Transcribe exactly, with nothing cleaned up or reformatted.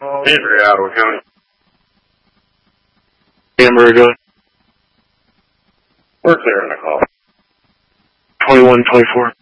Avery, Ottawa County. Amber, go. We're clear on the call. twenty-one twenty-four.